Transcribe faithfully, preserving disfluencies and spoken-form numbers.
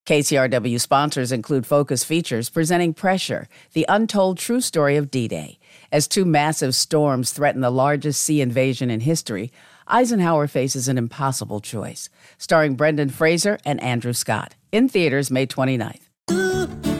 K C R W sponsors include Focus Features presenting Pressure, the untold true story of D-Day. As two massive storms threaten the largest sea invasion in history, Eisenhower faces an impossible choice. Starring Brendan Fraser and Andrew Scott. In theaters May twenty-ninth.